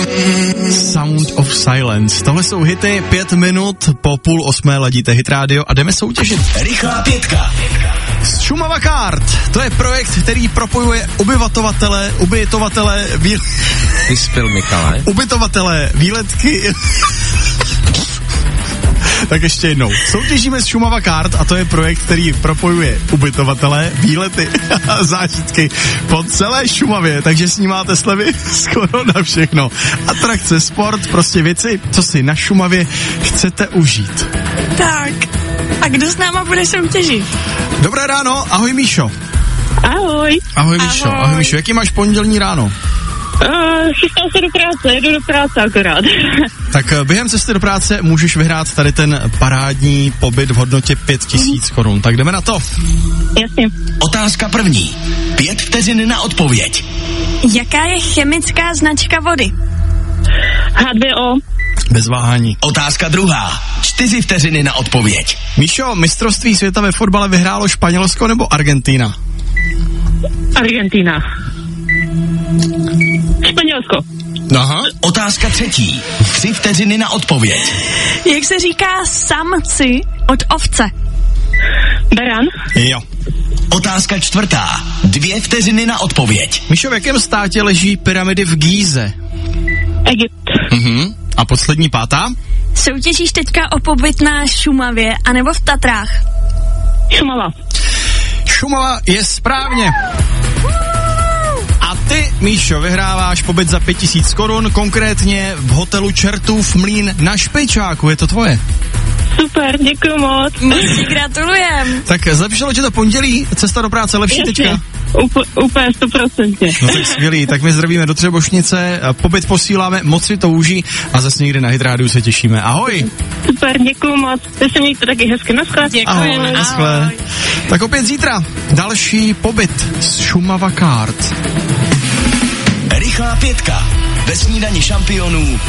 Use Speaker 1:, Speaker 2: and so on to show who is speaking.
Speaker 1: Sound of Silence. Tohle jsou hity, 5 minut po 7:30 ladíte Hit Radio a jdeme soutěžit.
Speaker 2: Rychlá pětka.
Speaker 1: Šumava Kart, to je projekt, který propojuje ubytovatele, výletky. Tak ještě jednou. Soutěžíme s Šumava Kart a to je projekt, který propojuje ubytovatele, výlety a zážitky po celé Šumavě, takže s ním máte slevy skoro na všechno. Atrakce, sport, prostě věci, co si na Šumavě chcete užít.
Speaker 3: Tak, a kdo s náma bude soutěžit?
Speaker 1: Dobré ráno, ahoj Míšo.
Speaker 4: Ahoj.
Speaker 1: Ahoj Míšo, ahoj Míšo, jaký máš pondělní ráno?
Speaker 4: Chystám se do práce, jedu do práce akorát.
Speaker 1: Tak během cesty do práce můžeš vyhrát tady ten parádní pobyt v hodnotě 5 000 korun. Tak jdeme na to.
Speaker 4: Jasně.
Speaker 2: Otázka první. 5 vteřin na odpověď.
Speaker 3: Jaká je chemická značka vody?
Speaker 4: H2O.
Speaker 1: Bez váhání.
Speaker 2: Otázka druhá. 4 vteřiny na odpověď.
Speaker 1: Míšo, mistrovství světa ve fotbale vyhrálo Španělsko nebo Argentina?
Speaker 4: Argentina. Španělsko.
Speaker 1: Aha.
Speaker 2: Otázka třetí. 3 vteřiny na odpověď.
Speaker 3: Jak se říká samci od ovce?
Speaker 4: Beran.
Speaker 1: Jo.
Speaker 2: Otázka čtvrtá. 2 vteřiny na odpověď.
Speaker 1: Míšo, v jakém státě leží pyramidy v Gíze?
Speaker 4: Egypt.
Speaker 1: A poslední pátá?
Speaker 3: Soutěžíš teďka o pobyt na Šumavě anebo v Tatrách?
Speaker 4: Šumava.
Speaker 1: Šumava je správně. A ty, Míšo, vyhráváš pobyt za 5 000 korun, konkrétně v hotelu Čertův mlýn na Špičáku. Je to tvoje?
Speaker 4: Super, děkuju moc.
Speaker 3: Moc si gratulujem.
Speaker 1: Tak zlepšilo tě to pondělí? Cesta do práce lepší teďka?
Speaker 4: Úplně 100%.
Speaker 1: No tak skvělý, tak my zdravíme do Třebošnice, pobyt posíláme, moc si to užij a zase někdy na Hit Rádiu se těšíme. Ahoj.
Speaker 4: Super, děkuju moc. Vy se mějte taky hezky, naschle.
Speaker 1: Ahoj, naschle. Tak opět zítra další pobyt z Šumava Kart.
Speaker 2: Rychlá pětka. Ve snídani šampionů